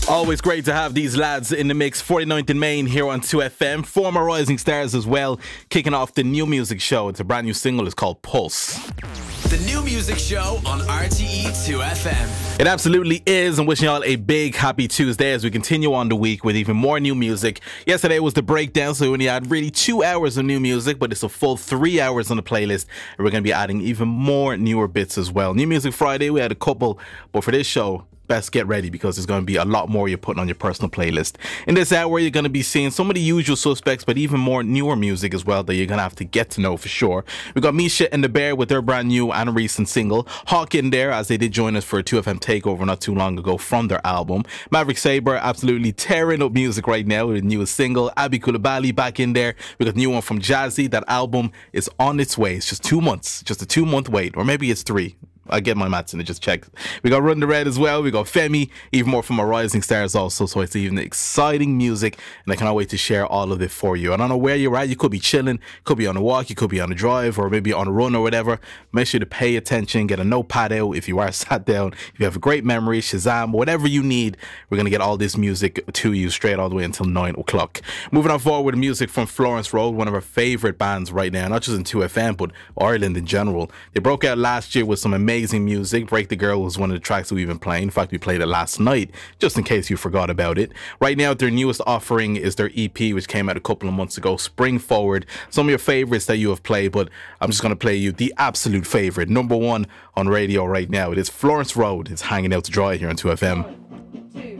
Always great to have these lads in the mix. 49th in Main here on 2FM. Former Rising Stars as well, kicking off the new music show. It's a brand new single. It's called Pulse. The new music show on RTE 2FM. It absolutely is. I'm wishing you all a big happy Tuesday as we continue on the week with even more new music. Yesterday was the breakdown, so we only had really 2 hours of new music, but it's a full 3 hours on the playlist. And we're going to be adding even more newer bits as well. New Music Friday, we had a couple, but for this show, best get ready because there's going to be a lot more you're putting on your personal playlist. In this hour, you're going to be seeing some of the usual suspects, but even more newer music as well that you're going to have to get to know for sure. We got Misha and the Bear with their brand new and recent single. Hawk in there, as they did join us for a 2FM takeover not too long ago from their album. Maverick Sabre absolutely tearing up music right now with a newest single. Abi Coulibaly back in there. We got a new one from Jazzy. That album is on its way. It's just 2 months, just a 2 month wait, or maybe it's 3. I get my maths in it, just check. We got Run the Red as well. We got Femi, even more from our Rising Stars also. So it's even exciting music, and I cannot wait to share all of it for you. I don't know where you're at. You could be chilling, could be on a walk, you could be on a drive, or maybe on a run or whatever. Make sure to pay attention, get a notepad out if you are sat down. If you have a great memory, Shazam, whatever you need, we're going to get all this music to you straight all the way until 9 o'clock. Moving on forward with music from Florence Road, one of our favourite bands right now, not just in 2FM, but Ireland in general. They broke out last year with some amazing music. Break the Girl was one of the tracks that we've been playing. In fact, we played it last night, just in case you forgot about it. Right now, their newest offering is their EP, which came out a couple of months ago, Spring Forward. Some of your favorites that you have played, but I'm just going to play you the absolute favourite, #1 on radio right now. It is Florence Road. It's hanging out to dry here on 2FM.